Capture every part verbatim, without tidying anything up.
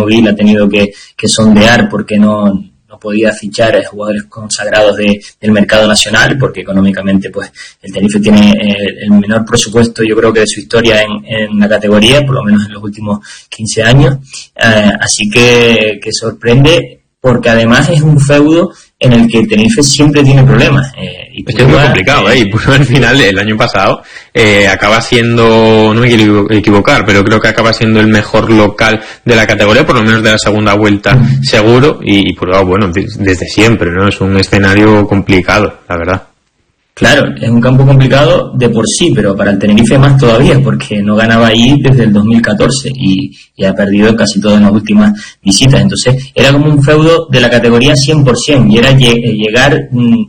Ginóbili ha tenido que, que sondear porque no, no podía fichar a jugadores consagrados de, del mercado nacional, porque económicamente pues el Tenerife tiene eh, el menor presupuesto, yo creo que de su historia en, en la categoría, por lo menos en los últimos quince años, eh, así que, que sorprende, porque además es un feudo en el que el Tenerife siempre tiene problemas. Eh, y es que es muy complicado, ¿eh? Y pues, al final, el año pasado, eh, acaba siendo, no me quiero equivocar, pero creo que acaba siendo el mejor local de la categoría, por lo menos de la segunda vuelta, mm. seguro, y, y Purgao, bueno, desde siempre, ¿no? Es un escenario complicado, la verdad. Claro, es un campo complicado de por sí, pero para el Tenerife más todavía, porque no ganaba ahí desde el dos mil catorce y, y ha perdido casi todas las últimas visitas. Entonces, era como un feudo de la categoría cien por ciento y era llegar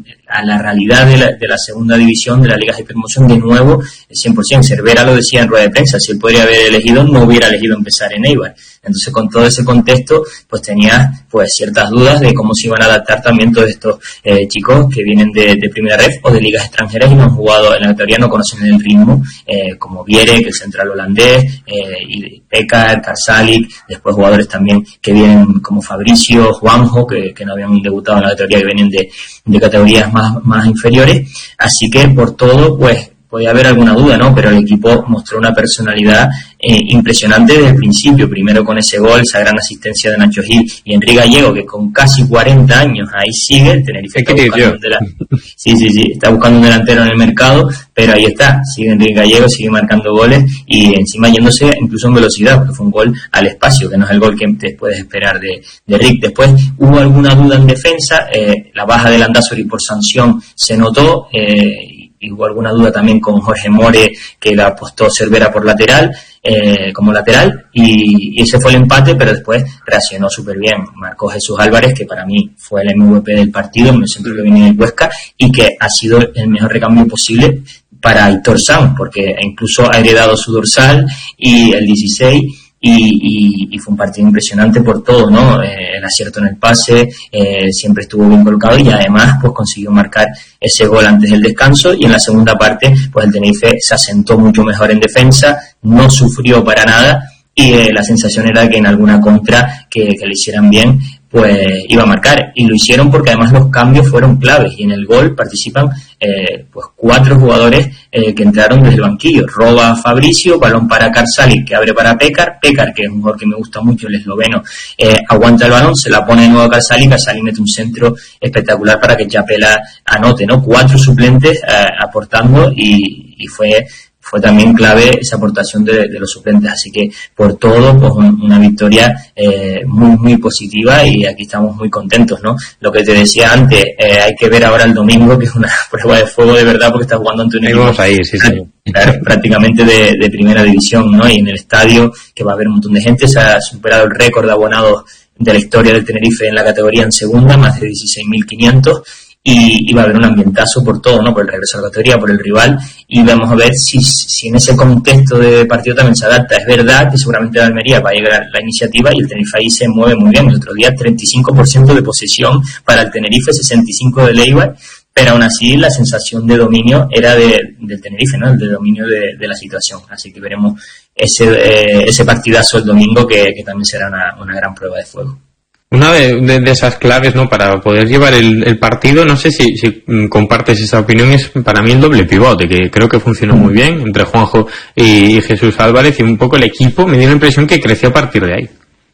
a la realidad de la, de la segunda división de la Liga de Promoción de nuevo cien por ciento. Cervera lo decía en rueda de prensa, si él podría haber elegido, no hubiera elegido empezar en Eibar. Entonces, con todo ese contexto, pues tenía pues ciertas dudas de cómo se iban a adaptar también todos estos eh, chicos que vienen de, de Primera Ref o de ligas extranjeras y no han jugado en la categoría, no conocen el ritmo, eh, como Vierek, el central holandés, eh, y Pekar, Karsalik, después jugadores también que vienen como Fabricio, Juanjo, que, que no habían debutado en la categoría, que vienen de, de categorías más, más inferiores. Así que, por todo, pues, podía haber alguna duda, ¿no? Pero el equipo mostró una personalidad eh, impresionante desde el principio, primero con ese gol, esa gran asistencia de Nacho Gil y Enrique Gallego, que con casi cuarenta años ahí sigue, el Tenerife está buscando un delantero. Sí, sí, sí, está buscando un delantero en el mercado, pero ahí está, sigue Enrique Gallego, sigue marcando goles y encima yéndose incluso en velocidad, porque fue un gol al espacio, que no es el gol que te puedes esperar de, de Rick. Después hubo alguna duda en defensa, eh, la baja de Landázuri por sanción se notó, eh, y hubo alguna duda también con Jorge More, que la apostó Cervera por lateral, eh, como lateral, y, y ese fue el empate, pero después reaccionó súper bien. Marcó Jesús Álvarez, que para mí fue el M V P del partido, en el centro que viene del Huesca, y que ha sido el mejor recambio posible para Aitor Sanz, porque incluso ha heredado su dorsal y el dieciséis, Y, y, y fue un partido impresionante por todo, ¿no? Eh, el acierto en el pase, eh, siempre estuvo bien colocado y además pues consiguió marcar ese gol antes del descanso, y en la segunda parte pues el Tenerife se asentó mucho mejor en defensa, no sufrió para nada y eh, la sensación era que en alguna contra que, que le hicieran bien pues iba a marcar, y lo hicieron porque además los cambios fueron claves y en el gol participan eh, pues cuatro jugadores eh, que entraron desde el banquillo. Roba Fabricio, balón para Karsalik, que abre para Pekar, Pekar, que es un jugador que me gusta mucho, el esloveno, eh, aguanta el balón, se la pone de nuevo a Karsalik, Karsalik mete un centro espectacular para que Chapela anote, ¿no? Cuatro suplentes eh, aportando y, y fue fue también clave esa aportación de, de los suplentes, así que por todo pues un, una victoria eh, muy muy positiva y aquí estamos muy contentos, ¿no? Lo que te decía antes, eh, hay que ver ahora el domingo, que es una prueba de fuego de verdad, porque está jugando ante un equipo vamos ahí, sí, sí. Claro, prácticamente de, de primera división, ¿no? Y en el estadio, que va a haber un montón de gente, se ha superado el récord de abonados de la historia del Tenerife en la categoría en segunda, más de dieciséis mil quinientos. Y, y va a haber un ambientazo por todo, ¿no? Por el regreso a la categoría, por el rival, y vamos a ver si, si en ese contexto de partido también se adapta. Es verdad que seguramente la Almería va a llegar a la iniciativa y el Tenerife ahí se mueve muy bien. El otro día treinta y cinco por ciento de posesión para el Tenerife, sesenta y cinco por ciento de Eibar, pero aún así la sensación de dominio era de, del Tenerife, ¿no? El de dominio de, de la situación. Así que veremos ese, eh, ese partidazo el domingo, que, que también será una, una gran prueba de fuego. Una de, de, de esas claves, ¿no?, para poder llevar el, el partido, no sé si, si compartes esa opinión, es para mí el doble pivote, que creo que funcionó muy bien entre Juanjo y, y Jesús Álvarez, y un poco el equipo me dio la impresión que creció a partir de ahí.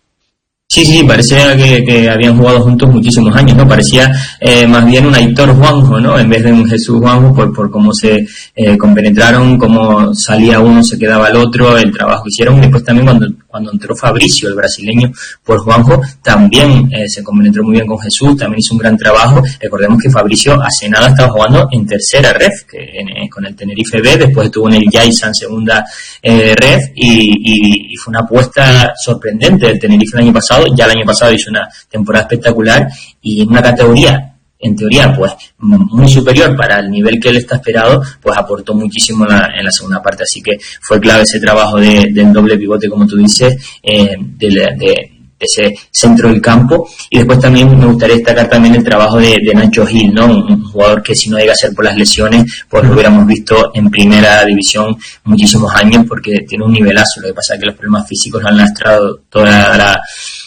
Sí, sí, parecía que, que habían jugado juntos muchísimos años, ¿no? Parecía eh, más bien un Aitor Juanjo, ¿no? En vez de un Jesús Juanjo, por, por cómo se eh, compenetraron, cómo salía uno, se quedaba el otro, el trabajo que hicieron. Después también cuando, cuando entró Fabricio, el brasileño, por Juanjo, también eh, se compenetró muy bien con Jesús, también hizo un gran trabajo. Recordemos que Fabricio hace nada estaba jugando en tercera ref, que en, eh, con el Tenerife B, después estuvo en el Yaiza en segunda eh, ref, y, y, y fue una apuesta sorprendente del Tenerife el año pasado. Ya el año pasado hizo una temporada espectacular y en una categoría, en teoría, pues muy superior para el nivel que él está esperado, pues aportó muchísimo en la, en la segunda parte. Así que fue clave ese trabajo de, del doble pivote, como tú dices, eh, de, de, de ese centro del campo. Y después también me gustaría destacar también el trabajo de, de Nacho Gil, ¿no? Un, un jugador que si no llega a ser por las lesiones, pues lo hubiéramos visto en primera división muchísimos años, porque tiene un nivelazo. Lo que pasa es que los problemas físicos lo han lastrado toda la